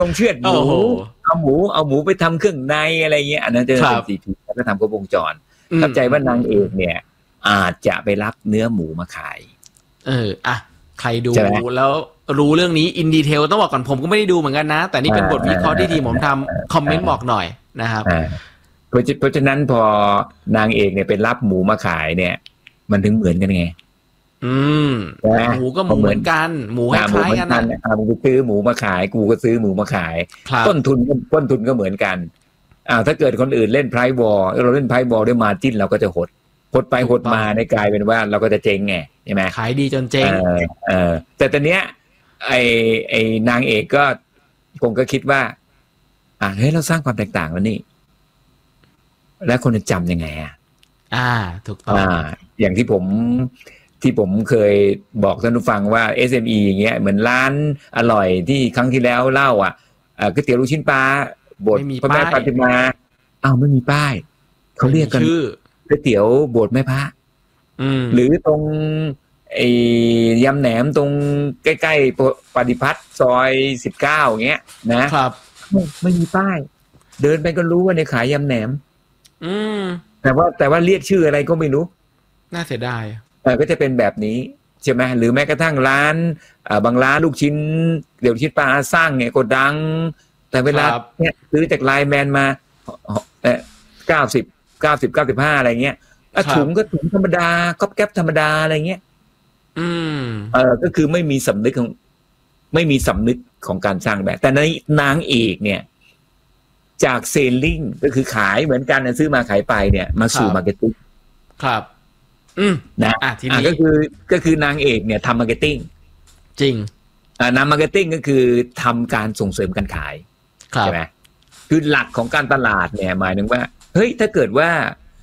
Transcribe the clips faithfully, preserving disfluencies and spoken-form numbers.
ต้องเชือดหมูเอาหมูเอาหมูไปทำเครื่องในอะไรเงี้ยอันนั้นจะเป็น ซี พี แล้วก็ทำครบวงจรเข้าใจว่านางเอกเนี่ยอาจจะไปรับเนื้อหมูมาขายเอออ่ะใครดูแล้วรู้เรื่องนี้อินดีเทลต้องบอกก่อนผมก็ไม่ได้ดูเหมือนกันนะแต่นี่เป็นบทวิเคราะห์ที่ทีมผมทำคอมเมนต์บอกหน่อยนะครับเพราะเพราะฉะนั้นพอนางเอกเนี่ยไปรับหมูมาขายเนี่ยมันถึงเหมือนกันไงอืมหมูก็หมูเหมือนกันหมูคล้ายๆกันนะมึงซื้อหมูมาขายกูก็ซื้อหมูมาขายต้นทุนต้นทุนก็เหมือนกันอ้าวถ้าเกิดคนอื่นเล่นไพร์บอลเราเล่นไพร์บอลด้วยมาจิ้นเราก็จะหดหดไปหดมาในกลายเป็นว่าเราก็จะเจ๊งไงใช่ไหมขายดีจนเจ๊งเออเออแต่ตอนเนี้ยไอ้ไอ้นางเอกก็คงก็คิดว่าอ่ะเฮ้ยเราสร้างความแตกต่างแล้วนี่แล้วคนจะจำยังไงอ่ะอ่าถูกต้องอ่าอย่างที่ผมที่ผมเคยบอกท่านผู้ฟังว่า เอส เอ็ม อี อย่างเงี้ยเหมือนร้านอร่อยที่ครั้งที่แล้วเล่าอ่ะก๋วยเตี๋ยวลูกชิ้นปลาโบสถ์พระแม่ปาติมาอ้าวไม่มีป้ายเขาเรียกกันก๋วยเตี๋ยวโบสถ์แม่พระหรือตรงไอ้ยำแหนมตรงใกล้ๆปฏิพัฒน์ซอยสิบเก้าอย่างเงี้ยนะครับไม่มีป้ายเดินไปก็รู้ว่าในขายยำแหนมอืมแต่ว่าแต่ว่าเรียกชื่ออะไรก็ไม่รู้น่าเสียดายเออก็จะเป็นแบบนี้ใช่ไหมหรือแม้กระทั่งร้านอ่าบางร้านลูกชิ้นเดี๋ยวชิ้นปลาสร้างเนี่ยก็ดังแต่เวลาเนี่ยซื้อจากไลน์แมนมาเออเก้าสิบเก้าสิบเก้าสิบห้าอะไรเงี้ยถุงก็ถุงธรรมดาก๊อบแก๊บธรรมดาอะไรเงี้ยอืมเออก็คือไม่มีสำนึกของไม่มีสำนึกของการสร้างแบบแต่ในนางเอกเนี่ยจากเซลลิ่งก็คือขายเหมือนกันซื้อมาขายไปเนี่ยมาสู่มาร์เก็ตติ้งครับอืมนะอ่ะทีนี้ก็คือก็คือนางเอกเนี่ยทำมาร์เก็ตติ้งจริงอ่านำมาร์เก็ตติ้งก็คือทำการส่งเสริมการขายใช่ไหมคือหลักของการตลาดเนี่ยหมายถึงว่าเฮ้ยถ้าเกิดว่า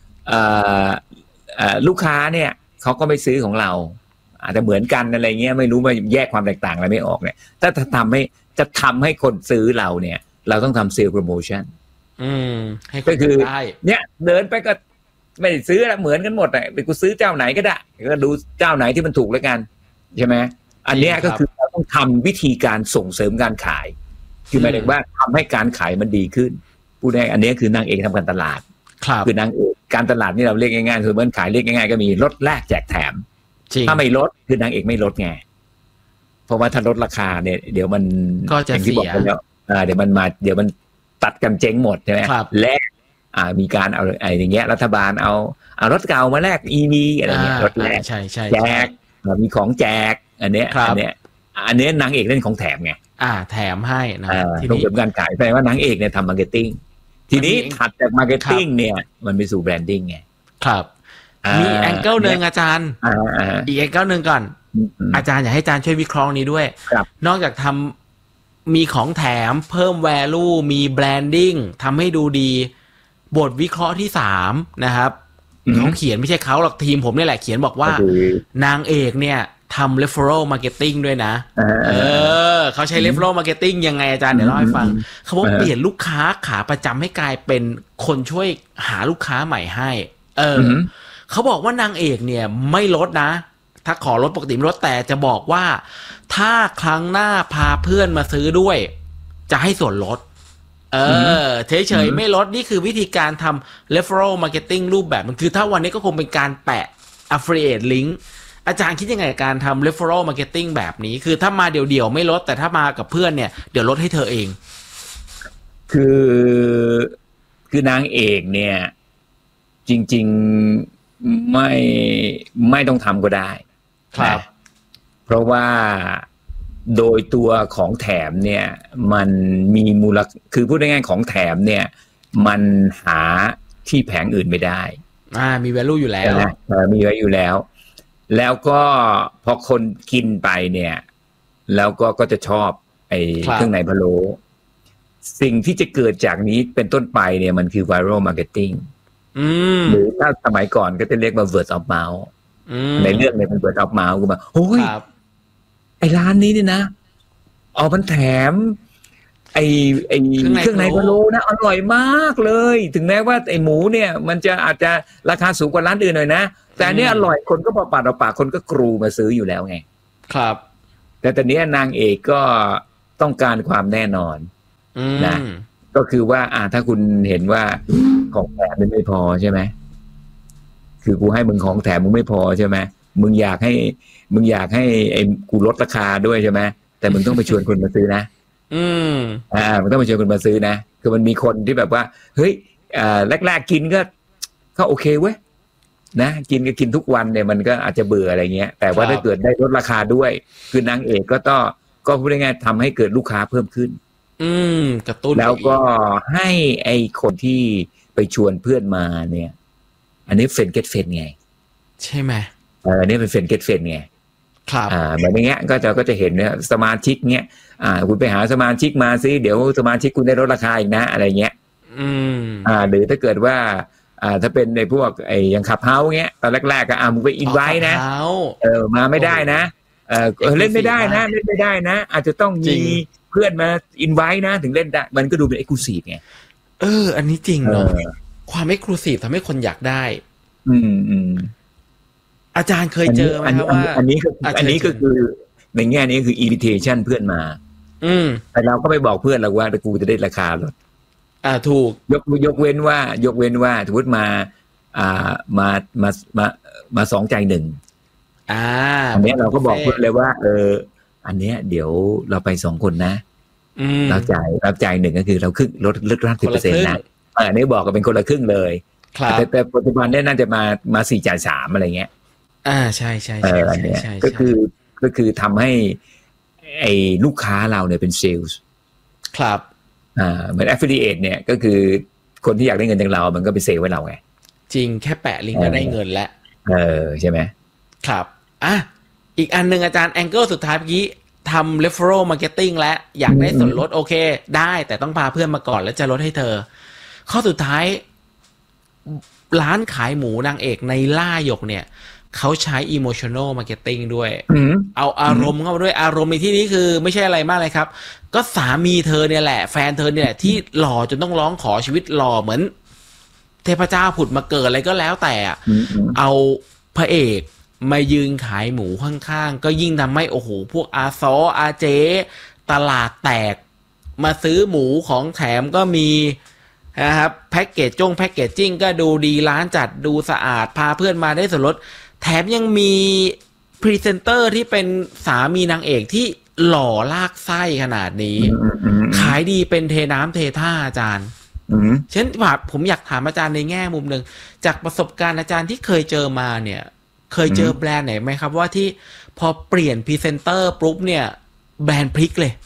ลูกค้าเนี่ยเขาก็ไม่ซื้อของเราอาจจะเหมือนกันอะไรเงี้ยไม่รู้ว่าแยกความแตกต่างอะไรไม่ออกเนี่ยถ้าจะทำให้จะทำให้คนซื้อเราเนี่ยเราต้องทำเซลล์โปรโมชั่นอืมให้ก็คือเนี่ยเดินไปก็ไม่ได้ซื้อแล้วเหมือนกันหมดอ่ะไปกูซื้อเจ้าไหนก็ได้ก็ดูเจ้าไหนที่มันถูกแล้วกันใช่ไหมอันนี้ก็คือเราต้องทำวิธีการส่งเสริมการขายคือหมายถึงว่าทำให้การขายมันดีขึ้นพูดง่ายอันนี้คือนางเอกทำการตลาดคือนางเอกการตลาดนี่เราเรียกง่ายๆคือเหมือนขายเรียกง่ายๆก็มีลดแลกแจกแถมถ้าไม่ลดคือนางเอกไม่ลดไงเพราะว่าถ้าลดราคาเนี่ยเดี๋ยวมันก็จะเสียเดี๋ยวมันมาเดี๋ยวมันตัดกันเจ๊งหมดใช่ไหมและอ่ามีการเอาอะไรอย่างเงี้ยรัฐบาลเอาเอารถเก่ามาแลก อี วี อะไรเงี้ยรถแลกแจกมีของแจกอันเนี้ยอันเนี้ยอันเนี้ยนางเอกเล่นของแถมไงอ่าแถมให้นะทีนี้เป็นการขายแปลว่านางเอกเนี่ยทำมาร์เก็ตติ้งทีนี้ถัดจากมาร์เก็ตติ้งเนี่ยมันไปสู่แบรนดิ้งไงครับมีแองเกิลหนึ่งอาจารย์อีกแองเกิลหนึ่งก่อนอาจารย์อยากให้อาจารย์ช่วยวิเคราะห์นี้ด้วยนอกจากทำมีของแถมเพิ่ม value มีแบรนดิ้งทำให้ดูดีบทวิเคราะห์ที่สามนะครับเขาเขียนไม่ใช่เขาหรอกทีมผมนี่แหละเขียนบอกว่านางเอกเนี่ยทำ referral marketing ด้วยนะเออเขาใช้ referral marketing ยังไงอาจารย์เดี๋ยวเล่าให้ฟังเขาบอกเปลี่ยนลูกค้าขาประจำให้กลายเป็นคนช่วยหาลูกค้าใหม่ให้เออเขาบอกว่านางเอกเนี่ยไม่ลดนะถ้าขอลดปกติไม่ลดแต่จะบอกว่าถ้าครั้งหน้าพาเพื่อนมาซื้อด้วยจะให้ส่วนลดเออเฉยๆไม่ลดนี่คือวิธีการทำ referral marketing รูปแบบมันคือถ้าวันนี้ก็คงเป็นการแปะ affiliate link อาจารย์คิดยังไงกับการทำ referral marketing แบบนี้คือถ้ามาเดี่ยวๆไม่ลดแต่ถ้ามากับเพื่อนเนี่ยเดี๋ยวลดให้เธอเองคือคือนางเอกเนี่ยจริงๆไม่ไม่ต้องทำก็ได้ครับเพราะว่าโดยตัวของแถมเนี่ยมันมีมูลคือพูดง่ายๆของแถมเนี่ยมันหาที่แผงอื่นไม่ได้อ่ามี value อยู่แล้วนะมี value อยู่แล้วแล้วก็พอคนกินไปเนี่ยแล้วก็ก็จะชอบไอ้เครื่องในพะโล้สิ่งที่จะเกิดจากนี้เป็นต้นไปเนี่ยมันคือ viral marketing หรือถ้าสมัยก่อนก็จะเรียกว่า word of mouth ในเรื่องเนี่ยเป็น word of mouth ก็มาโอ้ยไอ้ร้านนี้เนี่ยนะเอามันแถมไอ้ไอ้เครื่องในพะโล้นะอร่อยมากเลยถึงแม้ว่าไอ้หมูเนี่ยมันจะอาจจะราคาสูงกว่าร้านอื่นหน่อยนะแต่อันนี้อร่อยคนก็พอปากต่อปากคนก็กรูมาซื้ออยู่แล้วไงครับแต่ตอนนี้นางเอกก็ต้องการความแน่นอนนะก็คือว่าอ่าถ้าคุณเห็นว่าของแถมมันไม่พอใช่ไหมคือกูให้มึงของแถมมึงไม่พอใช่ไหมมึงอยากให้มึงอยากให้ไอ้กูลดราคาด้วยใช่ไหมแต่มึงต้องไปชวนคนมาซื้อนะอืมอ่ามึงต้องไปชวนคนมาซื้อนะคือมันมีคนที่แบบว่าเฮ้ยอ่าแรกๆกินก็ก็โอเคเว้ยนะกินก็กินทุกวันเนี่ยมันก็อาจจะเบื่ออะไรเงี้ยแต่ว่าถ้าเกิดได้ลดราคาด้วยคือนางเอกก็ต้องก็พูดง่ายๆทำให้เกิดลูกค้าเพิ่มขึ้นอืมกระตุ้นแล้วก็ให้ไอ้คนที่ไปชวนเพื่อนมาเนี่ยอันนี้เฟนเก็ตเฟนไงใช่ไหมเอออันนี้เป็นเฟนเก็ตเฟนไงครับอ่าแบบนี้เงี้ยก็จะก็จะเห็นเนี่ยสมาชิกเนี้ยอ่าคุณไปหาสมาชิกมาซิเดี๋ยวสมาชิกคุณได้ลดราคาอีกนะอะไรเงี้ยอืมอ่าหรือถ้าเกิดว่าอ่าถ้าเป็นในพวกไอ้อย่างขับเฮาเงี้ยตอนแรกๆก็อ่ามึงไปอินไว้นะเออมาไม่ได้นะเออเล่นไม่ได้นะเล่นไม่ได้นะอาจจะต้องมีเพื่อนมาอินไว้นะถึงเล่นได้มันก็ดูเป็นเอ็กซ์คลูซีฟไงเอออันนี้จริงเนาะความเอ็กซ์คลูซีฟทำให้คนอยากได้อืมอืมอาจารย์เคยเจอไหมครับว่าอันนี้ก็อันนี้ก็คือในแง่นี้คือ invitation เพื่อนมาอืมแต่เราก็ไปบอกเพื่อนเราว่ากูจะได้ราคาลดอ่าถูกยกยกเว้นว่ายกเว้นว่าสมมติมาอ่ามามามามาสองใจหนึ่งอ่าอันนี้เราก็บอกเพื่อนเลยว่าเอออันเนี้ยเดี๋ยวเราไปสองคนนะเราจ่ายเราจ่ายหนึ่งก็คือเราครึ่งลดลดห้าสิบเปอร์เซ็นต์นะอันนี้บอกกันเป็นคนละครึ่งเลยแต่แต่ปัจจุบันเนี่ยน่าจะมามาสี่จ่ายสามอะไรเงี้ยอ่าใช่ใช่ใช่ใช่ใช่ก็คือก็คือทำให้ไอ้ลูกค้าเราเนี่ยเป็นเซลส์ครับอ่าเหมือน affiliate เนี่ยก็คือคนที่อยากได้เงินจากเรามันก็ไปเซลล์ไว้เราไงจริงแค่แปะลิงก์ก็ได้เงินแล้วเออใช่ไหมครับอ่ะอีกอันหนึ่งอาจารย์แองเกิลสุดท้ายเมื่อกี้ทำ referral marketing และอยากได้ส่วนลดโอเคได้แต่ต้องพาเพื่อนมาก่อนแล้วจะลดให้เธอข้อสุดท้ายร้านขายหมูนางเอกในล่าหยกเนี่ยเขาใช้ emotional marketing ด้วยเอาอารมณ์เข้ามาด้วยอารมณ์ในที่นี้คือไม่ใช่อะไรมากเลยครับก็สามีเธอเนี่ยแหละแฟนเธอเนี่ยที่หล่อจนต้องร้องขอชีวิตหล่อเหมือนเทพเจ้าผุดมาเกิดอะไรก็แล้วแต่เอาพระเอกมายืนขายหมูข้างๆก็ยิ่งทำให้โอ้โหพวกอาซออาเจตลาดแตกมาซื้อหมูของแถมก็มีนะครับแพ็กเกจจงแพ็กเกจจิ้งก็ดูดีร้านจัดดูสะอาดพาเพื่อนมาได้ส่วนลดแถมยังมีพรีเซนเตอร์ที่เป็นสามีนางเอกที่หล่อลากไส้ขนาดนี้ขายดีเป็นเทน้ำเทท่าอาจารย์เช่นผมอยากถามอาจารย์ในแง่มุมหนึ่งจากประสบการณ์อาจารย์ที่เคยเจอมาเนี่ยเคยเจอแบรนด์ไหนไหมครับว่าที่พอเปลี่ยนพรีเซนเตอร์ปุ๊บเนี่ยแบรนด์พลิกเลย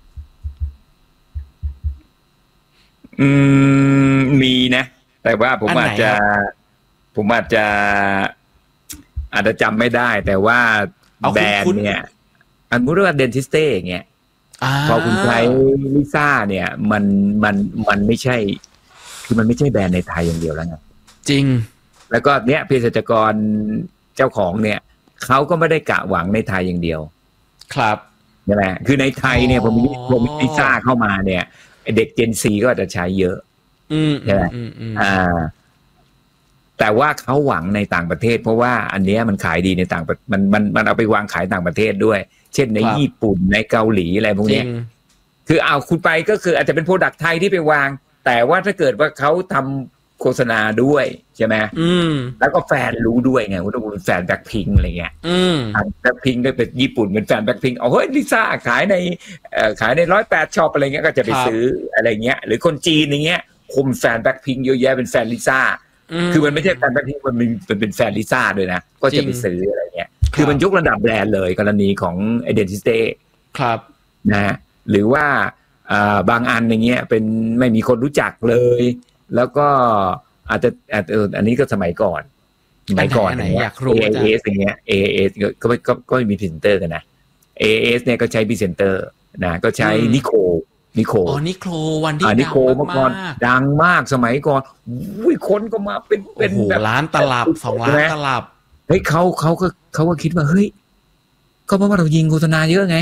อืมมีนะแต่ว่าผมอาจจะผมอาจจะอาจจะจำไม่ได้แต่ว่าแบรนด์เนี่ยอันพูดว่าเดนทิสเต้อย่างเงี้ยพอคุณใช้ลิซ่าเนี่ยมันมันมันไม่ใช่คือมันไม่ใช่แบรนด์ในไทยอย่างเดียวแล้วไงจริงแล้วก็เนี้ยเภสัชกรเจ้าของเนี่ยเขาก็ไม่ได้กะหวังในไทยอย่างเดียวครับใช่ไหมคือในไทยเนี่ยผมมีผมมีลิซ่าเข้ามาเนี่ยเด็กเจนซีก็จะใช้เยอะใช่ไหมอ่าแต่ว่าเขาหวังในต่างประเทศเพราะว่าอันเนี้ยมันขายดีในต่างมันมันมันเอาไปวางขายต่างประเทศด้วยเช่นในญี่ปุ่นในเกาหลีอะไรพวกนี้คือเอาคุณไปก็คืออาจจะเป็นโปรดักต์ไทยที่ไปวางแต่ว่าถ้าเกิดว่าเขาทำโฆษณาด้วยใช่ไหมแล้วก็แฟนรู้ด้วยไงว่าต้องเป็นแฟนแบ็คพิงค์อะไรเงี้ยแบ็คพิงค์ก็เป็นญี่ปุ่นเป็นแฟนแบ็คพิงค์เอาเฮ้ยลิซ่าขายในขายในร้อยแปดช็อปอะไรเงี้ยก็จะไปซื้ออะไรเงี้ยหรือคนจีนอย่างเงี้ยคุมแฟนแบ็คพิงค์เยอะแยะเป็นแฟนลิซ่าคือมันไม่ใช่แฟนแบ็คพิงค์มันเป็นเป็นแฟนลิซ่าด้วยนะก็จะไปซื้ออะไรเงี้ยคือมันยกระดับแบรนด์เลยกรณีของไอเดนทิสเต้ครับนะหรือว่าบางอันอย่างเงี้ยเป็นไม่มีคนรู้จักเลยแล้วก็อาจจะอันนี้ก็สมัยก่อนสมัยก่อนอย่างเงี้ย เอ เอ เอส อย่างเงี้ย เอ เอ เอส ก็ก็ก็มีพรีเซนเตอร์กันนะ เอ เอ เอส เนี่ยก็ใช้พรีเซนเตอร์นะก็ใช้นิโคนิโคอ๋อนิโควันที่ดังมากดังมากสมัยก่อนอุ้ยคนก็มาเป็นเป็นแบบล้านตลับสองล้านตลับเฮ้ยเขาเขาก็เขาก็คิดว่าเฮ้ยก็เพราะว่าเรายิงโฆษณาเยอะไง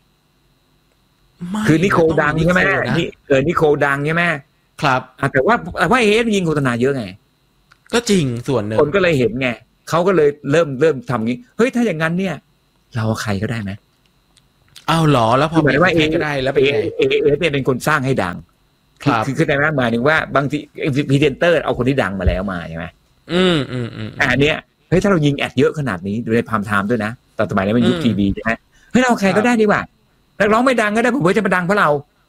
คือนิโคดังใช่ไหมนี่เออนิโคดังใช่ไหมครับแต่ว่าแต่ว่าเอเอสยิงโฆษณาเยอะไงก็จริงส่วนหนึ่งคนก็เลยเห็นไงเขาก็เลยเริ่มเริ่มทำงี้เฮ้ยถ้าอย่างนั้นเนี่ยเราใครก็ได้ไหมอ้าวเหรอแล้วพอหมายว่าเอก็ได้แล้วเป็นไงเอเอเนี่ยเป็นคนสร้างให้ดังคือคือแต่ว่าหมายถึงว่าบางทีพรีเซนเตอร์เอาคนที่ดังมาแล้วมาใช่ไหมอืมอืมอืมอันเนี้ยเฮ้ยถ้าเรายิงแอดเยอะขนาดนี้ในพามไทม์ด้วยนะตอนสมัยนั้นเป็นยุคทีวีใช่ไหมเฮ้ยเราใครก็ได้ดีกว่านักร้องไม่ดังก็ได้ผมว่าจะมาดังเพราะเรา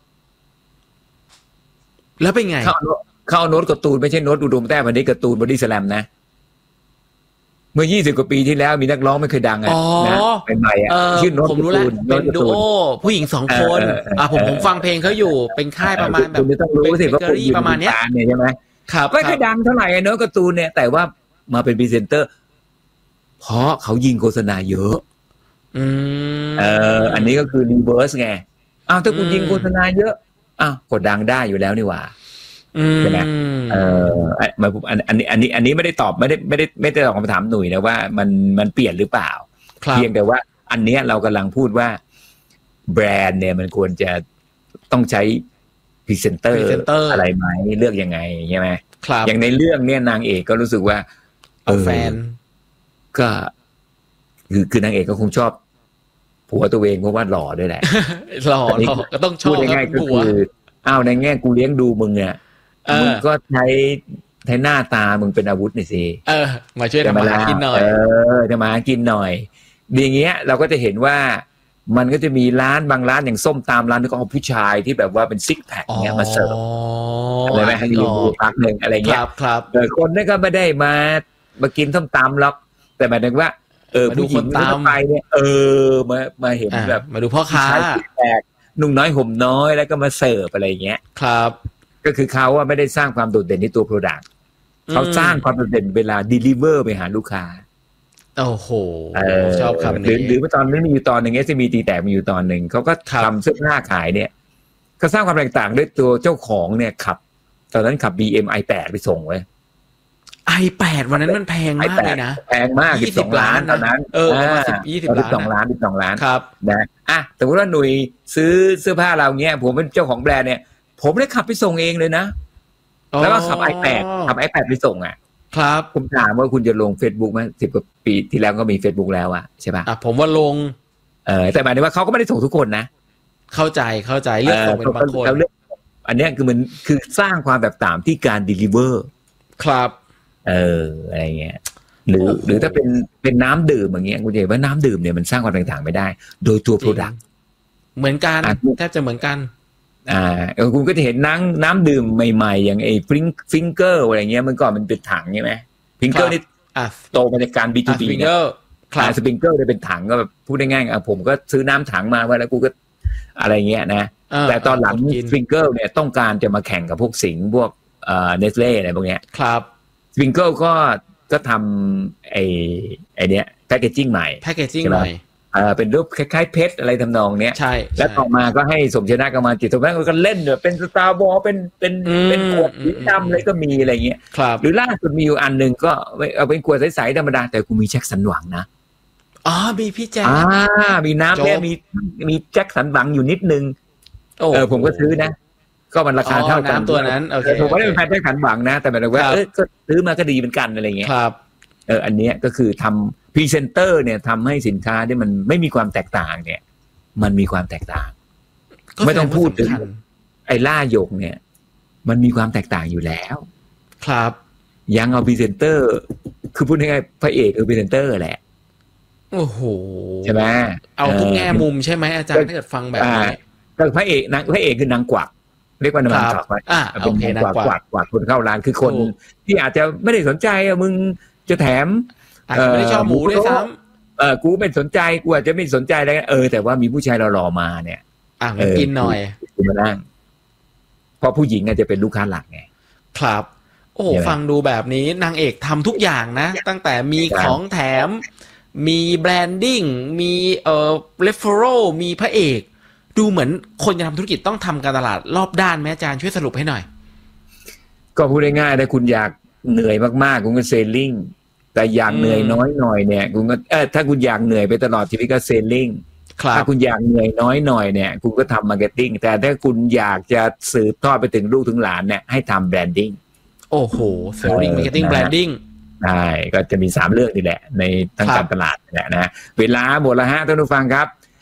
แล้วเป็นไงเขาเขาโน้ตการ์ตูนไม่ใช่โน้ตอุดมแต้มวันนี้การ์ตูนบอดี้สแลมนะเมื่อยี่สิบกว่าปีที่แล้วมีนักร้องไม่เคยดังอ่ะนะเป็นใหม่อ่ะชื่อโน้ตผมรู้แล้วเป็นดูโอผู้หญิงสองคนอ่ะผมผมฟังเพลงเขาอยู่เป็นค่ายประมาณแบบคุณต้องรู้สิว่าคุณประมาณเนี้ยใช่ไหมครับไม่เคยดังเท่าไหร่โน้ตการ์ตูนเนี่ยแต่ว่ามาเป็นพรีเซนเตอร์เพราะเขายิงโฆษณาเยอะอืมเอออันนี้ก็คือรีเวิร์สไงอ้าวถ้าคุณยิงโฆษณาเยอะอ้าวกดดังได้อยู่แล้วนี่หว่าใช่ไหมเออมาอันนี้อันนี้อันนี้ไม่ได้ตอบไม่ได้ไม่ได้ไม่ได้ตอบคำถามหนุ่ยนะว่ามันมันเปลี่ยนหรือเปล่าเพียงแต่ว่าอันเนี้ยเรากำลังพูดว่าแบรนด์เนี่ยมันควรจะต้องใช้พรีเซนเตอร์อะไรไหมเลือกยังไงใช่ไหมอย่างในเรื่องเนี้ยนางเอกก็รู้สึกว่าเออแฟนก็คือคือนางเอกก็คงชอบผัวตัวเองเพราะว่าหล่อด้วยแหละหล่อหล่อก็ต้องชอบง่ายๆก็คืออ้าวในแง่กูเลี้ยงดูมึงเนี่ยมึงก็ใช้ใช้หน้าตามึงเป็นอาวุธหน่อยสิเออมาช่วยทำมาหากินหน่อยเออจะมากินหน่อยอย่างเงี้ยเราก็จะเห็นว่ามันก็จะมีร้านบางร้านอย่างส้มตามร้านที่เขาเอาผู้ชายที่แบบว่าเป็นซิกแพคเงี้ยมาเสิร์ฟอะไรไหมให้ดูพักหนึ่งอะไรเงี้ยครับเออคนนี่ก็ไม่ได้มามากินส้มตำหรอกแต่หมายถึงว่าเออผู้หญิงทั่วไปเนี่ยเออมามาเห็นแบบมาดูพ่อค้าแปลกนุ่งน้อยห่มน้อยแล้วก็มาเสิร์ฟอะไรเงี้ยครับก็คือเขาว่าไม่ได้สร้างความโดดเด่นในตัว product เขาสร้างความโดดเด่นเวลา deliver ไปหาลูกค้าโอ้โหชอบคำนี้หรือหรือตอนนี้มีอยู่ตอนหนึ่ง เอส เอ็ม อี ตีแตกมีอยู่ตอนหนึ่งเขาก็ทำเสื้อผ้าขายเนี่ยก็สร้างความแตกต่างด้วยตัวเจ้าของเนี่ยขับตอนนั้นขับ บี เอ็ม ไอ แปด ไปส่งไว้ไอ แปด วันนั้นมันแพงมากเลยนะแพงมากยี่สิบล้านตอนนั้นเออสิบ ยี่สิบล้านสิบสองล้านสิบสองล้านครับนะอ่ะสมมุติว่าหนุ่ยซื้อเสื้อผ้าเราเงี้ยผมเป็นเจ้าของแบรนด์เนี่ยผมได้ขับไปส่งเองเลยนะแล้วก็ขับ ไอ แปด ขับ ไอ แปด ไปส่งอ่ะครับผมถามว่าคุณจะลง Facebook มั้ยสิบกว่าปีที่แล้วก็มี Facebook แล้วอ่ะใช่ป่ะอ่ะผมว่าลงเออแต่หมายถึงว่าเขาก็ไม่ได้ส่งทุกคนนะเข้าใจเข้าใจเลือกส่งเป็นบางคนอันนี้คือมันคือสร้างความแตกต่างที่การ deliver ครับเอออะไรเงี้ยหรือหรือถ้าเป็นเป็นน้ำดื่มอย่างเงี้ยคุณจะเห็นว่าน้ำดื่มเนี่ยมันสร้างความแตกต่างไม่ได้โดยตัว product เหมือนกันแทบจะเหมือนกันอ่าเออคุณก็จะเห็นน้ำน้ำดื่มใหม่ๆอย่างไอ้ฟิงฟิงเกอร์อะไรเงี้ยมันก่อนมันเป็นถังใช่ไหมฟิงเกอร์นี่โตมาจากการ บี ทู บี เนี่ยคลาสฟิงเกอร์เลยเป็นถังก็แบบพูดได้ง่ายอ่ะผมก็ซื้อน้ำถังมาว่าแล้วกูก็อะไรเงี้ยนะแต่ตอนหลังฟิงเกอร์เนี่ยต้องการจะมาแข่งกับพวกสิงห์พวกเอ่อเนสเล่อะไรพวกเนี้ยครับฟิงเกอร์ก็ก็ทำไอ้ไอ้เนี้ยแพคเกจจิ้งใหม่แพคเกจจิ้งใหม่เออเป็นรูปคล้ายๆเพชรอะไรทำนองเนี้ยใช่แล้วต่อมาก็ให้สมชนะกำมานจิตสมชนะก็เล่นแบบเป็นสตาร์วอลเป็นเป็นเป็นขวดสีดำเลยก็มีอะไรเงี้ยหรือล่าสุดมีอยู่อันหนึ่งก็เอาเป็นขวดใสๆธรรมดาแต่กูมีแจ็คสันหวังนะอ๋อมีพี่แจ็คอ่ามีน้ำเนี่ยมีมีแจ็คสันหวังอยู่นิดนึงเออผมก็ซื้อนะก็มันราคาเท่ากันตัวนั้นโอเคผมไม่ได้เป็นแฟนแจ็คสันหวังนะแต่หมายถึงว่าเออก็ซื้อมาก็ดีเหมือนกันอะไรเงี้ยครับเอออันเนี้ยก็คือทำพรีเซนเตอร์เนี่ยทำให้สินค้าที่มันไม่มีความแตกต่างเนี่ยมันมีความแตกต่างไม่ต้องพูดถึงไอ้ล่าหยกเนี่ยมันมีความแตกต่างอยู่แล้วครับยังเอาพรีเซนเตอร์คือพูดง่ายๆพระเอกคือพรีเซนเตอร์แหละโอ้โหใช่ไหมเอาทุกแง่มุมใช่ไหมอาจารย์ถ้าเกิดฟังแบบนี้ก็พระเอกนางพระเอกคือนางกวักเรียกว่านางกวักอ่าโอเคนางกวักกวักคนเข้าร้านคือคนที่อาจจะไม่ได้สนใจอะมึงจะแถมอาจจะไม่ได้ชอบหมูด้วยซ้ำเออกูไม่สนใจกูอาจจะไม่สนใจอะไรเออแต่ว่ามีผู้ชายหล่อๆมาเนี่ยอ่ะกินหน่อยกูมานั่งเพราะผู้หญิงอาจจะเป็นลูกค้าหลักไงครับโอ้ฟังดูแบบนี้นางเอกทำทุกอย่างนะตั้งแต่มีของแถมมีแบรนดิ้งมีเอ่อเรฟเฟอรัลมีพระเอกดูเหมือนคนจะทำธุรกิจต้องทำการตลาดรอบด้านไหมอาจารย์ช่วยสรุปให้หน่อยก็พูดง่ายๆถ้าคุณอยากเหนื่อยมากๆคุณก็เซลลิ่งแต่อยากเหนื่อยน้อยหน่อยเนี่ยคุณก็เออถ้าคุณอยากเหนื่อยไปตลอดชีวิตก็เซลลิ่งถ้าคุณอยากเหนื่อยน้อยหน่อยเนี่ยคุณก็ทำมาร์เก็ตติ้งแต่ถ้าคุณอยากจะสืบทอดไปถึงลูกถึงหลานเนี่ยให้ทำแบรนดิ้งโอ้โหเซลลิ่งมาร์เก็ตติ้งแบรนดิ้งใช่ก็จะมีสามเรื่องนี่แหละในทางการตลาดนี่แหละนะเวลาหมดแล้วฮะท่านผู้ฟังครับ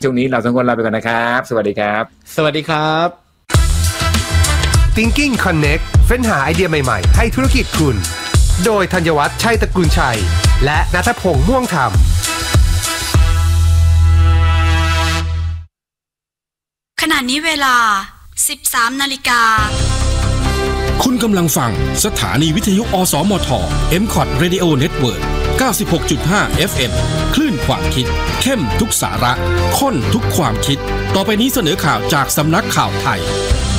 ช่วงนี้เราสองคนลาไปก่อนนะครับสวัสดีครับสวัสดีครับ Thinking Connect เฟ้นหาไอเดียใหม่ๆให้ธุรกิจคุณโดยธัญวัฒน์ชัยตระกูลชัยและณัฐพงษ์ม่วงธรรมขณะนี้เวลา สิบสามนาฬิกาคุณกำลังฟังสถานีวิทยุอสมท เอ็ม คอท Radio Network เก้าสิบหกจุดห้า เอฟ เอ็ม คลื่นความคิดเข้มทุกสาระข้นทุกความคิดต่อไปนี้เสนอข่าวจากสำนักข่าวไทย